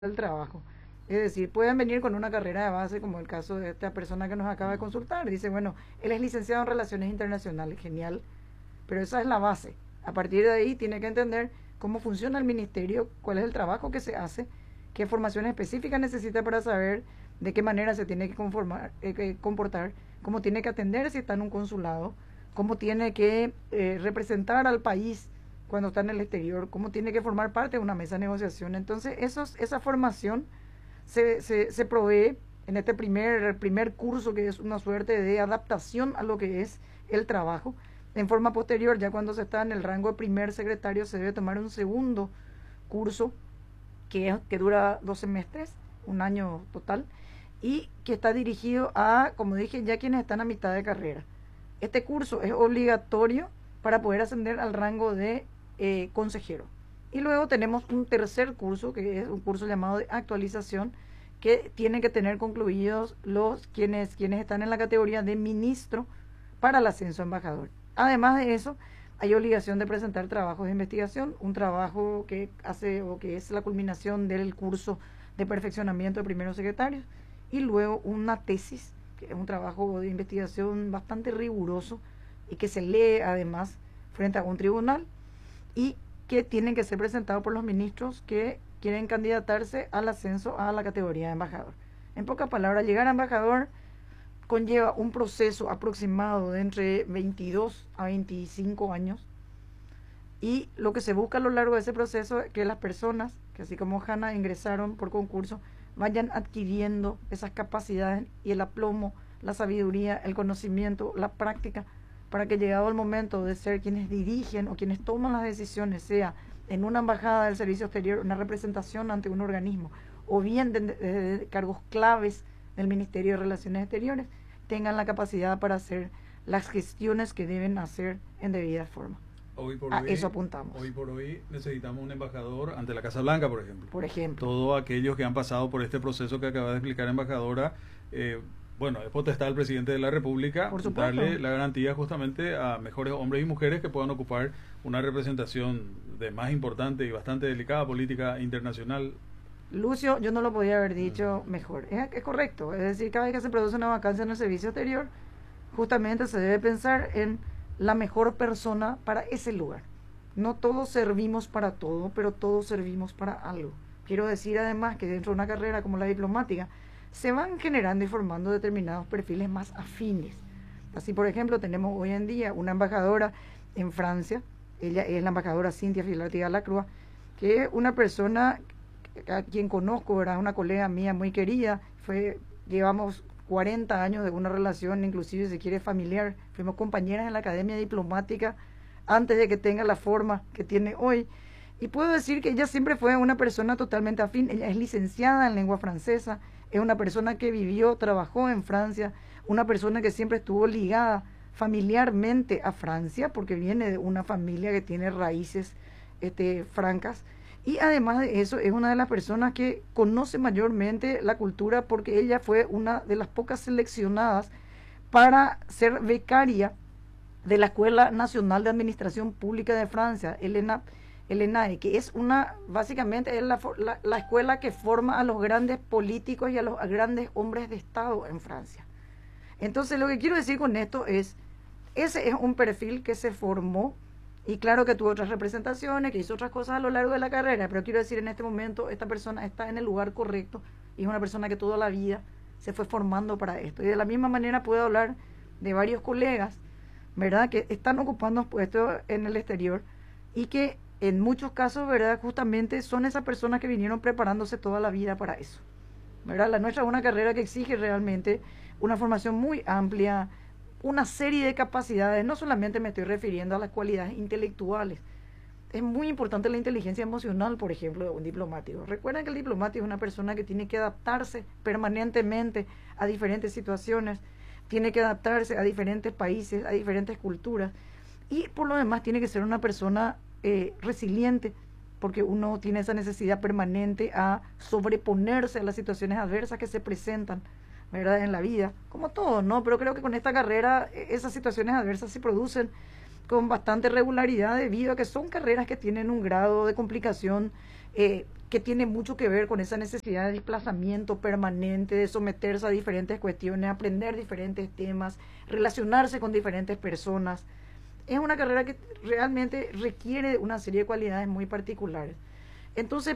del trabajo. Es decir, pueden venir con una carrera de base, como el caso de esta persona que nos acaba de consultar. Dice, bueno, él es licenciado en Relaciones Internacionales, genial, pero esa es la base. A partir de ahí tiene que entender cómo funciona el ministerio, cuál es el trabajo que se hace, qué formación específica necesita para saber de qué manera se tiene que comportar, cómo tiene que atender si está en un consulado, cómo tiene que representar al país cuando está en el exterior, cómo tiene que formar parte de una mesa de negociación. Entonces, esa formación se provee en este primer curso, que es una suerte de adaptación a lo que es el trabajo. En forma posterior, ya cuando se está en el rango de primer secretario, se debe tomar un segundo curso que dura 2 semestres, un año total, y que está dirigido a, como dije, ya quienes están a mitad de carrera. Este curso es obligatorio para poder ascender al rango de consejero. Y luego tenemos un tercer curso, que es un curso llamado de actualización, que tienen que tener concluidos quienes están en la categoría de ministro para el ascenso a embajador. Además de eso, hay obligación de presentar trabajos de investigación, un trabajo que hace o que es la culminación del curso de perfeccionamiento de primeros secretarios, y luego una tesis, que es un trabajo de investigación bastante riguroso y que se lee además frente a un tribunal y que tienen que ser presentados por los ministros que quieren candidatarse al ascenso a la categoría de embajador. En pocas palabras, llegar a embajador conlleva un proceso aproximado de entre 22 a 25 años, y lo que se busca a lo largo de ese proceso es que las personas, que así como Hanna ingresaron por concurso, vayan adquiriendo esas capacidades y el aplomo, la sabiduría, el conocimiento, la práctica, para que llegado el momento de ser quienes dirigen o quienes toman las decisiones, sea en una embajada del servicio exterior, una representación ante un organismo, o bien de cargos claves del Ministerio de Relaciones Exteriores, tengan la capacidad para hacer las gestiones que deben hacer en debida forma. A eso apuntamos. Hoy por hoy necesitamos un embajador ante la Casa Blanca, por ejemplo. Por ejemplo. Todos aquellos que han pasado por este proceso que acaba de explicar, embajadora, bueno, es potestad del presidente de la República darle la garantía justamente a mejores hombres y mujeres que puedan ocupar una representación de más importante y bastante delicada política internacional. Lucio, yo no lo podía haber dicho mejor. Es correcto. Es decir, cada vez que se produce una vacancia en el servicio exterior, justamente se debe pensar en la mejor persona para ese lugar. No todos servimos para todo, pero todos servimos para algo. Quiero decir además que dentro de una carrera como la diplomática se van generando y formando determinados perfiles más afines. Así, por ejemplo, tenemos hoy en día una embajadora en Francia. Ella es la embajadora Cintia Filarti Lacroix, que es una persona a quien conozco, ¿verdad? Una colega mía muy querida. Llevamos 40 años de una relación, inclusive si quiere familiar. Fuimos compañeras en la academia diplomática antes de que tenga la forma que tiene hoy. Y puedo decir que ella siempre fue una persona totalmente afín. Ella es licenciada en lengua francesa, es una persona que vivió, trabajó en Francia, una persona que siempre estuvo ligada familiarmente a Francia, porque viene de una familia que tiene raíces francas. Y además de eso, es una de las personas que conoce mayormente la cultura, porque ella fue una de las pocas seleccionadas para ser becaria de la Escuela Nacional de Administración Pública de Francia, ENAE, que es básicamente es la escuela que forma a los grandes políticos y a los grandes hombres de Estado en Francia. Entonces, lo que quiero decir con esto es, ese es un perfil que se formó, y claro que tuvo otras representaciones, que hizo otras cosas a lo largo de la carrera, pero quiero decir, en este momento esta persona está en el lugar correcto y es una persona que toda la vida se fue formando para esto. Y de la misma manera puedo hablar de varios colegas, ¿verdad?, que están ocupando puestos en el exterior y que en muchos casos, ¿verdad?, justamente son esas personas que vinieron preparándose toda la vida para eso, ¿verdad? La nuestra es una carrera que exige realmente una formación muy amplia, una serie de capacidades. No solamente me estoy refiriendo a las cualidades intelectuales. Es muy importante la inteligencia emocional, por ejemplo, de un diplomático. Recuerden que el diplomático es una persona que tiene que adaptarse permanentemente a diferentes situaciones, tiene que adaptarse a diferentes países, a diferentes culturas, y por lo demás tiene que ser una persona resiliente, porque uno tiene esa necesidad permanente a sobreponerse a las situaciones adversas que se presentan, ¿verdad?, en la vida, como todo, ¿no? Pero creo que con esta carrera esas situaciones adversas se producen con bastante regularidad, debido a que son carreras que tienen un grado de complicación que tiene mucho que ver con esa necesidad de desplazamiento permanente, de someterse a diferentes cuestiones, aprender diferentes temas, relacionarse con diferentes personas. Es una carrera que realmente requiere una serie de cualidades muy particulares. Entonces,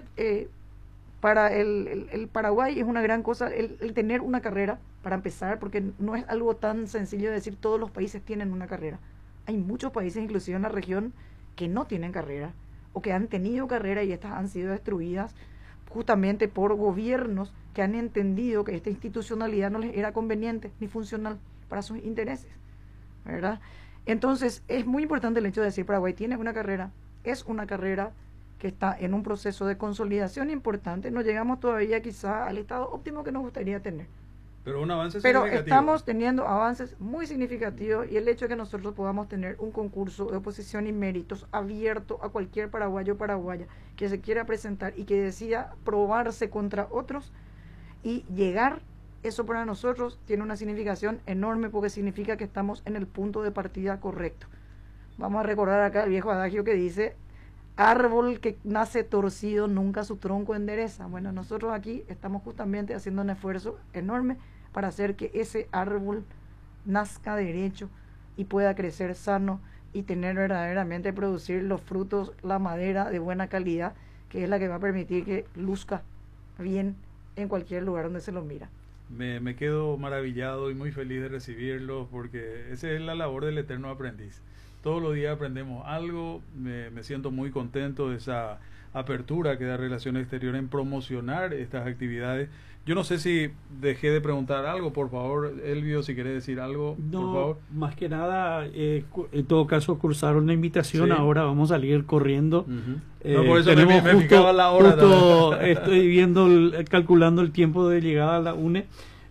para el Paraguay es una gran cosa el tener una carrera, para empezar, porque no es algo tan sencillo de decir todos los países tienen una carrera. Hay muchos países, inclusive en la región, que no tienen carrera, o que han tenido carrera y estas han sido destruidas justamente por gobiernos que han entendido que esta institucionalidad no les era conveniente ni funcional para sus intereses, ¿verdad? Entonces, es muy importante el hecho de decir Paraguay tiene una carrera, es una carrera que está en un proceso de consolidación importante. No llegamos todavía quizá al estado óptimo que nos gustaría tener. Pero un avance significativo. Pero estamos teniendo avances muy significativos, y el hecho de que nosotros podamos tener un concurso de oposición y méritos abierto a cualquier paraguayo o paraguaya que se quiera presentar y que decida probarse contra otros y llegar, eso para nosotros tiene una significación enorme, porque significa que estamos en el punto de partida correcto. Vamos a recordar acá el viejo adagio que dice: árbol que nace torcido nunca su tronco endereza. Bueno, nosotros aquí estamos justamente haciendo un esfuerzo enorme para hacer que ese árbol nazca derecho y pueda crecer sano y tener verdaderamente, producir los frutos, la madera de buena calidad, que es la que va a permitir que luzca bien en cualquier lugar donde se lo mira. Me quedo maravillado y muy feliz de recibirlo, porque esa es la labor del eterno aprendiz. Todos los días aprendemos algo. Me siento muy contento de esa apertura que da Relaciones Exteriores en promocionar estas actividades. Yo no sé si dejé de preguntar algo. Por favor, Elvio, si querés decir algo, no, por favor. Más que nada, en todo caso, cursaron la invitación. Sí. Ahora vamos a salir corriendo. No, por eso me fijaba la hora. Estoy viendo, calculando el tiempo de llegada a la UNE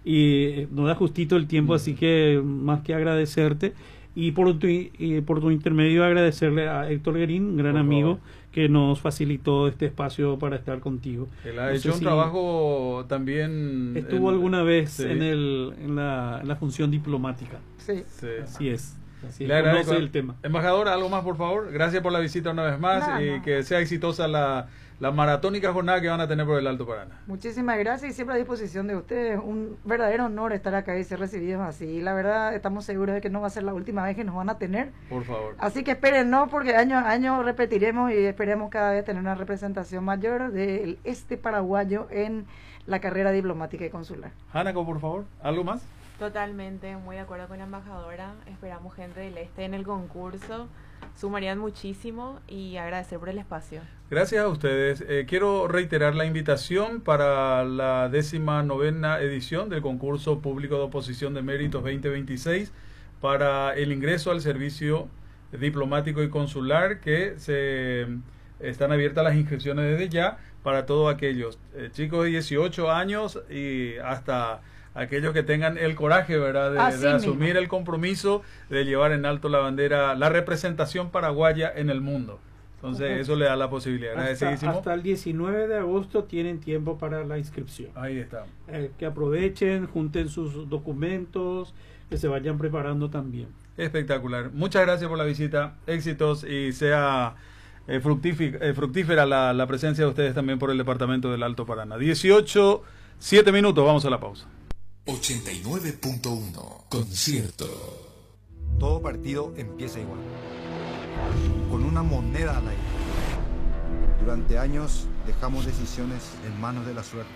y nos da justito el tiempo, así que más que agradecerte. Y por tu intermedio agradecerle a Héctor Guerín, gran amigo, que nos facilitó este espacio para estar contigo. Él ha hecho un trabajo también... Estuvo alguna vez en la función diplomática. Sí. Así es. Le agradezco el tema. Embajadora, algo más, por favor. Gracias por la visita una vez más, y que sea exitosa la maratónica jornada que van a tener por el Alto Paraná. Muchísimas gracias, y siempre a disposición de ustedes. Un verdadero honor estar acá y ser recibidos así. Y la verdad, estamos seguros de que no va a ser la última vez que nos van a tener. Por favor. Así que espérennos, porque año a año repetiremos y esperemos cada vez tener una representación mayor del este paraguayo en la carrera diplomática y consular. Hanako, por favor, ¿algo más? Totalmente, muy de acuerdo con la embajadora. Esperamos gente del este en el concurso. Sumarían muchísimo, y agradecer por el espacio. Gracias a ustedes. Quiero reiterar la invitación para la 19ª edición del concurso público de oposición de méritos 2026 para el ingreso al servicio diplomático y consular, que están abiertas las inscripciones desde ya para todos aquellos chicos de 18 años y hasta aquellos que tengan el coraje, ¿verdad?, de asumir el compromiso de llevar en alto la bandera, la representación paraguaya en el mundo. Entonces, eso le da la posibilidad. Hasta el 19 de agosto tienen tiempo para la inscripción. Ahí está. Que aprovechen, junten sus documentos, que se vayan preparando también. Espectacular. Muchas gracias por la visita. Éxitos, y sea fructífera la presencia de ustedes también por el departamento del Alto Paraná. 18:07 minutos. Vamos a la pausa. 89.1 Concierto. Todo partido empieza igual, con una moneda al aire. Durante años dejamos decisiones en manos de la suerte.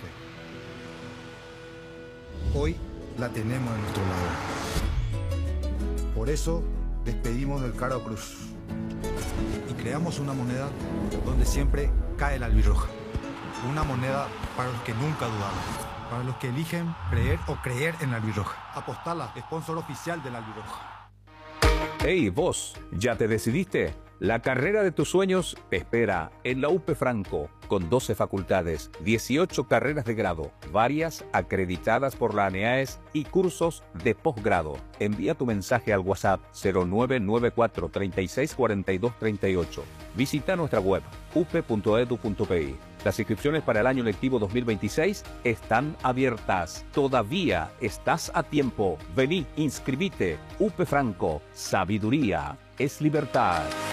Hoy la tenemos de nuestro lado. Por eso despedimos del Caro Cruz y creamos una moneda donde siempre cae la albirroja. Una moneda para los que nunca dudamos, para los que eligen creer o creer en la albirroja. Apostala, sponsor oficial de la albirroja. Hey, vos, ¿ya te decidiste? La carrera de tus sueños te espera en la UP Franco, con 12 facultades, 18 carreras de grado, varias acreditadas por la ANEAES y cursos de posgrado. Envía tu mensaje al WhatsApp 0994 364238. Visita nuestra web up.edu.pi. Las inscripciones para el año lectivo 2026 están abiertas. Todavía estás a tiempo. Vení, inscribite. UP Franco. Sabiduría es libertad.